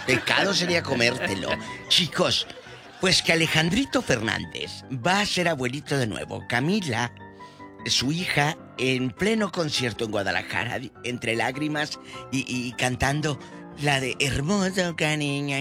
Pecado sería comértelo. Chicos, pues que Alejandrito Fernández va a ser abuelito de nuevo. Camila, su hija, en pleno concierto en Guadalajara, entre lágrimas y cantando la de Hermoso cariño.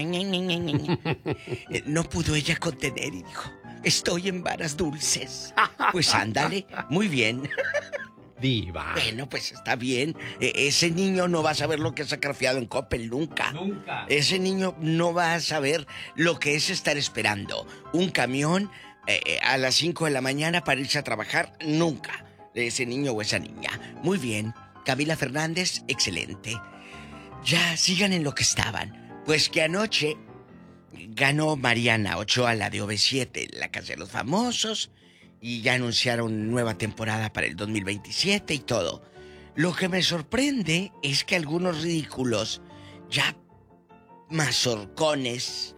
No pudo ella contener y dijo, estoy en varas dulces. Pues ándale, muy bien. Diva. Bueno, pues está bien. Ese niño no va a saber lo que es sacar fiado en Coppel, nunca. Nunca. Ese niño no va a saber lo que es estar esperando un camión a las 5 de la mañana para irse a trabajar, nunca. Ese niño o esa niña. Muy bien. Camila Fernández, excelente. Ya, sigan en lo que estaban. Pues que anoche ganó Mariana Ochoa, la de OV7, la Casa de los Famosos, y ya anunciaron nueva temporada para el 2027 y todo. Lo que me sorprende es que algunos ridículos, ya mazorcones,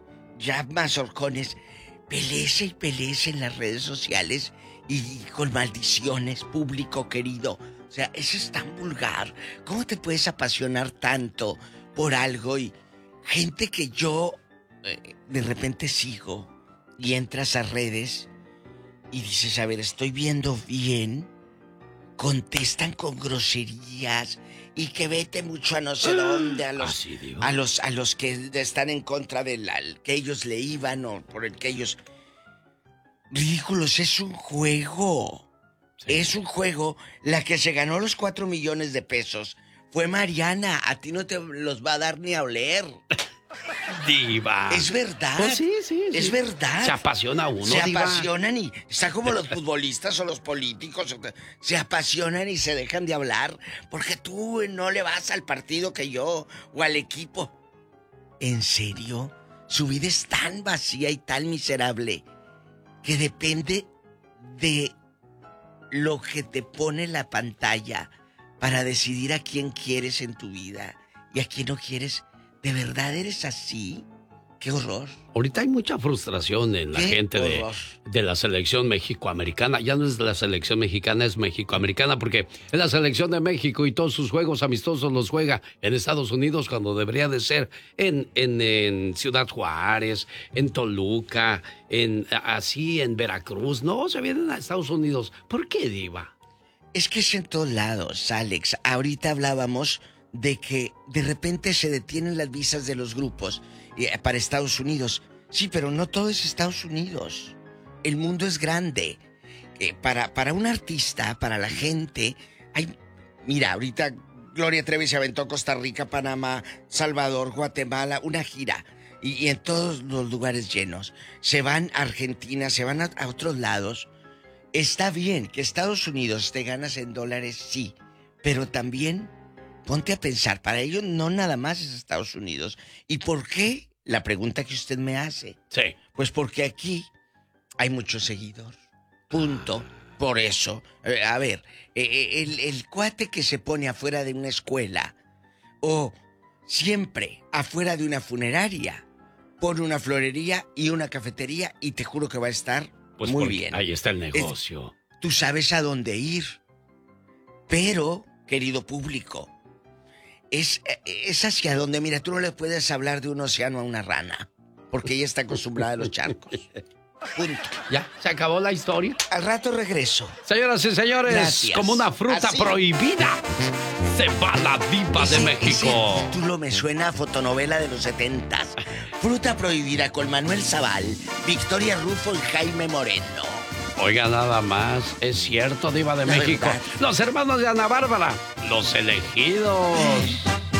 pelece y pelece en las redes sociales y con maldiciones, público querido. O sea, eso es tan vulgar. ¿Cómo te puedes apasionar tanto por algo? Y gente que yo de repente sigo y entras a redes y dices, a ver, estoy viendo bien, contestan con groserías y que vete mucho a no sé dónde, a los que están en contra del que ellos le iban o por el que ellos... Ridículos, es un juego. Sí. Es un juego. La que se ganó los 4 millones de pesos fue Mariana. A ti no te los va a dar ni a oler. Diva. Es verdad. Pues sí. Es verdad. Se apasiona uno, Se diva. apasionan y... Está como los futbolistas o los políticos. Se apasionan y se dejan de hablar porque tú no le vas al partido que yo o al equipo. ¿En serio? Su vida es tan vacía y tan miserable que depende de lo que te pone la pantalla para decidir a quién quieres en tu vida y a quién no quieres. ¿De verdad eres así? ¡Qué horror! Ahorita hay mucha frustración en la gente de la selección mexicoamericana. Ya no es la selección mexicana, es mexicoamericana, porque es la selección de México y todos sus juegos amistosos los juega en Estados Unidos cuando debería de ser en Ciudad Juárez, en Toluca, en Veracruz. No, se vienen a Estados Unidos. ¿Por qué, diva? Es que es en todos lados, Alex. Ahorita hablábamos de que de repente se detienen las visas de los grupos para Estados Unidos. Sí, pero no todo es Estados Unidos. El mundo es grande. Para un artista, para la gente, mira, ahorita Gloria Trevi se aventó a Costa Rica, Panamá, Salvador, Guatemala, una gira. Y en todos los lugares llenos. Se van a Argentina, se van a otros lados. Está bien que Estados Unidos te ganas en dólares, sí. Pero también... ponte a pensar, para ellos no nada más es Estados Unidos. ¿Y por qué? La pregunta que usted me hace. Sí. Pues porque aquí hay mucho seguidor. Punto. Por eso. A ver, el cuate que se pone afuera de una escuela o siempre afuera de una funeraria pone una florería y una cafetería y te juro que va a estar pues muy bien. Ahí está el negocio. Tú sabes a dónde ir. Pero, querido público, es hacia donde, mira, tú no le puedes hablar de un océano a una rana, porque ella está acostumbrada a los charcos. Punto. Ya, se acabó la historia. Al rato regreso. Señoras y señores, gracias. Como una fruta prohibida, se va la diva de México. Ese título me suena a fotonovela de los 70s. Fruta prohibida con Manuel Zabal, Victoria Rufo y Jaime Moreno. Oiga, nada más, es cierto, diva de México. Verdad. Los hermanos de Ana Bárbara, los elegidos.